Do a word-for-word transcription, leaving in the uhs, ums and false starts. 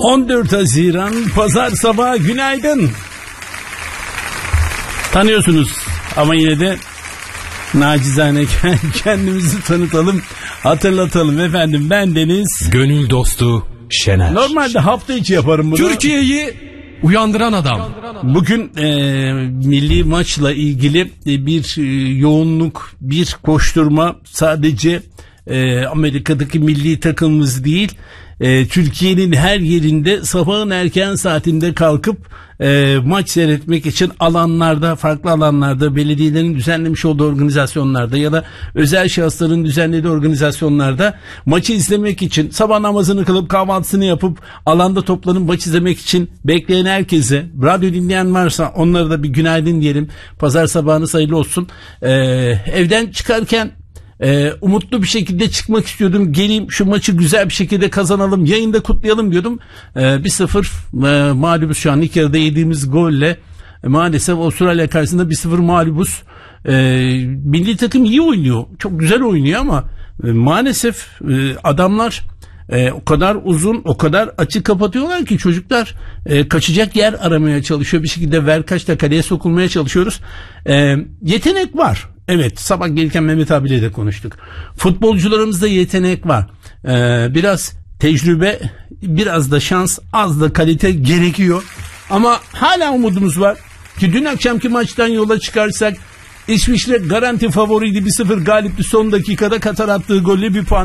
on dört Haziran Pazar sabahı, günaydın. Tanıyorsunuz ama yine de nacizane kendimizi tanıtalım, hatırlatalım efendim. Ben Deniz. Gönül dostu Şener. Normalde hafta içi yaparım bunu. Türkiye'yi uyandıran adam. Bugün e, milli maçla ilgili e, bir e, yoğunluk, bir koşturma sadece e, Amerika'daki milli takımımız değil, e, Türkiye'nin her yerinde sabahın erken saatinde kalkıp e, maç seyretmek için alanlarda, farklı alanlarda, belediyelerin düzenlemiş olduğu organizasyonlarda ya da özel şahısların düzenlediği organizasyonlarda maçı izlemek için sabah namazını kılıp kahvaltısını yapıp alanda toplanıp maç izlemek için bekleyen herkese, radyo dinleyen varsa onlara da bir günaydın diyelim. Pazar sabahınız hayırlı olsun. E, evden çıkarken Ee, umutlu bir şekilde çıkmak istiyordum. Geleyim şu maçı güzel bir şekilde kazanalım, yayında kutlayalım diyordum. Ee, bir sıfır e, mağlubuz şu an. İlk yarıda yediğimiz golle e, maalesef Avustralya karşısında bir sıfır mağlubuz. Ee, milli takım iyi oynuyor, çok güzel oynuyor ama e, maalesef e, adamlar e, o kadar uzun, o kadar açık kapatıyorlar ki çocuklar e, kaçacak yer aramaya çalışıyor. Bir şekilde Verkaç'ta kaleye sokulmaya çalışıyoruz. E, yetenek var. Evet, sabah gelirken Mehmet abiyle de konuştuk. Futbolcularımızda yetenek var. Ee, biraz tecrübe, biraz da şans, az da kalite gerekiyor. Ama hala umudumuz var ki dün akşamki maçtan yola çıkarsak İsviçre garanti favoriydi, bir sıfır galipti, son dakikada Katar attığı golle bir puan